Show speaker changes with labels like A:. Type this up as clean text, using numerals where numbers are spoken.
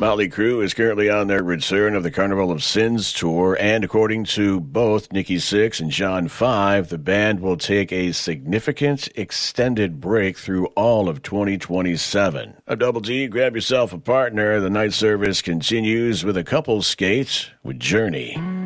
A: Motley Crue is currently on their return of the Carnival of Sins tour, and according to both Nikki Sixx and John 5, the band will take a significant extended break through all of 2027. A Double D, grab yourself a partner. The night service continues with a couple skate with Journey.